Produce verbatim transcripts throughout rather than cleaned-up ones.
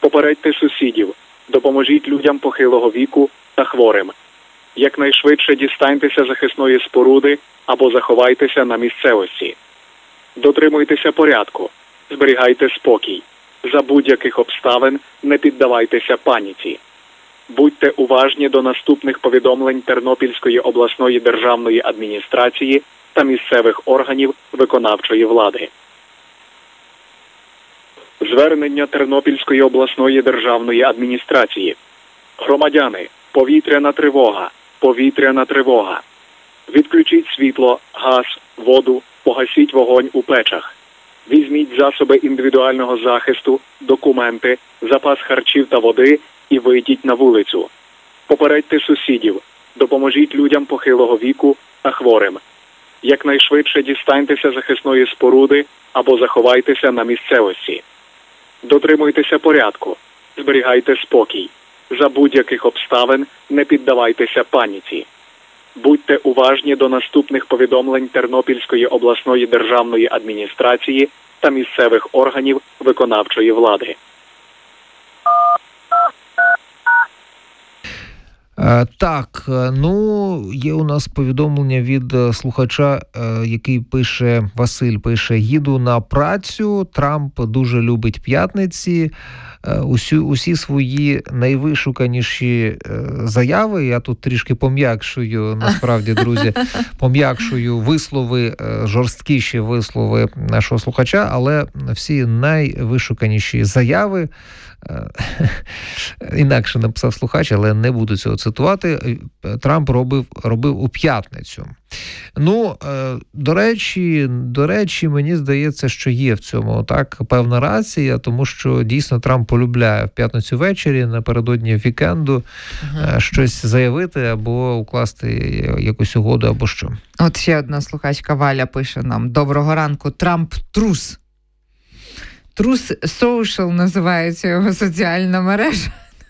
Попередьте сусідів, допоможіть людям похилого віку та хворим. Якнайшвидше дістаньтеся захисної споруди або заховайтеся на місцевості. Дотримуйтеся порядку, зберігайте спокій. За будь-яких обставин не піддавайтеся паніці. Будьте уважні до наступних повідомлень Тернопільської обласної державної адміністрації та місцевих органів виконавчої влади. Звернення Тернопільської обласної державної адміністрації. Громадяни, повітряна тривога, повітряна тривога. Відключіть світло, газ, воду, погасіть вогонь у печах. Візьміть засоби індивідуального захисту, документи, запас харчів та води і вийдіть на вулицю. Попередьте сусідів, допоможіть людям похилого віку та хворим. Якнайшвидше дістаньтеся захисної споруди або заховайтеся на місцевості. Дотримуйтеся порядку, зберігайте спокій. За будь-яких обставин не піддавайтеся паніці. Будьте уважні до наступних повідомлень Тернопільської обласної державної адміністрації та місцевих органів виконавчої влади. Так, ну, є у нас повідомлення від слухача, який пише, Василь пише: їду на працю, Трамп дуже любить п'ятниці, усі, усі свої найвишуканіші заяви, я тут трішки пом'якшую, насправді, друзі, пом'якшую вислови, жорсткіші вислови нашого слухача, але всі найвишуканіші заяви, інакше написав слухач, але не буду цього цитувати, Трамп робив, робив у п'ятницю. Ну, до речі, до речі, мені здається, що є в цьому так певна рація, тому що дійсно Трамп полюбляє в п'ятницю ввечері, напередодні вікенду, ага. щось заявити або укласти якусь угоду, або що. От ще одна слухачка Валя пише нам: доброго ранку, Трамп трус. Трус Social називається його соціальна мережа.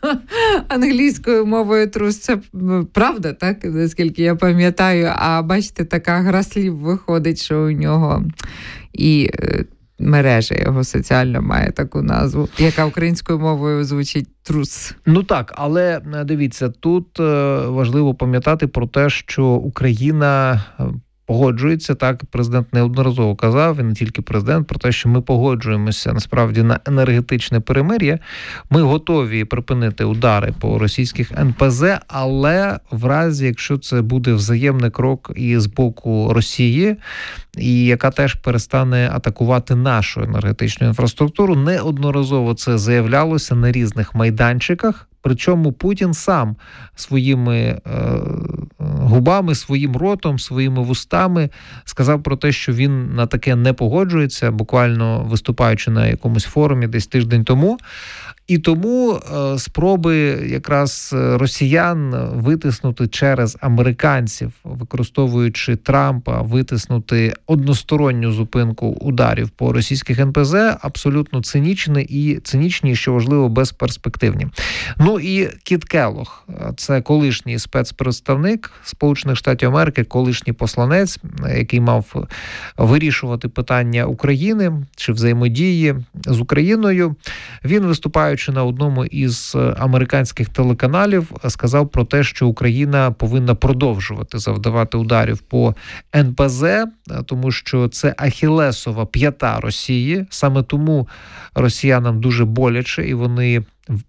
Англійською мовою трус — це правда, так? Наскільки я пам'ятаю. А бачите, така гра слів виходить, що у нього і мережа його соціальна має таку назву, яка українською мовою звучить трус. Ну так, але дивіться, тут важливо пам'ятати про те, що Україна погоджується, так, президент неодноразово казав, і не тільки президент, про те, що ми погоджуємося насправді на енергетичне перемир'я. Ми готові припинити удари по російських ен пе зе, але в разі, якщо це буде взаємний крок і з боку Росії, і яка теж перестане атакувати нашу енергетичну інфраструктуру, неодноразово це заявлялося на різних майданчиках. Причому Путін сам своїми е, губами, своїм ротом, своїми вустами сказав про те, що він на таке не погоджується, буквально виступаючи на якомусь форумі десь тиждень тому. І тому е, спроби якраз росіян витиснути через американців, використовуючи Трампа, витиснути односторонню зупинку ударів по російських ен пе зе, абсолютно цинічні і цинічні, що важливо, безперспективні. Ну і Кіт Келлог, це колишній спецпредставник Сполучених Штатів Америки, колишній посланець, який мав вирішувати питання України чи взаємодії з Україною. Він, виступаючи на одному із американських телеканалів, сказав про те, що Україна повинна продовжувати завдавати ударів по ен пе зе, тому що це ахілесова п'ята Росії. Саме тому росіянам дуже боляче, і вони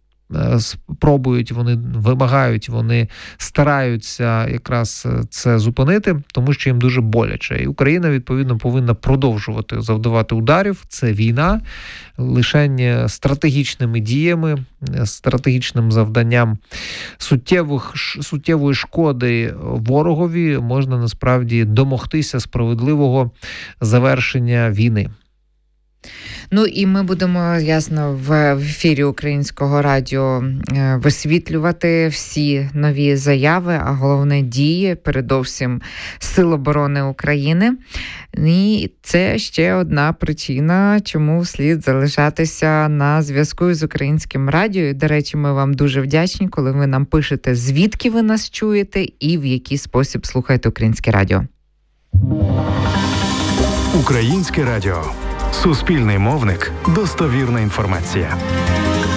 спробують, вони вимагають, вони стараються якраз це зупинити, тому що їм дуже боляче. І Україна, відповідно, повинна продовжувати завдавати ударів. Це війна. Лише стратегічними діями, стратегічним завданням суттєвих, суттєвої шкоди ворогові можна насправді домогтися справедливого завершення війни. Ну і ми будемо, ясно, в ефірі Українського радіо висвітлювати всі нові заяви, а головне дії, передовсім Сил оборони України. І це ще одна причина, чому слід залишатися на зв'язку з Українським радіо. І, до речі, ми вам дуже вдячні, коли ви нам пишете, звідки ви нас чуєте і в який спосіб слухаєте Українське радіо. Українське радіо. Суспільний мовник. Достовірна інформація.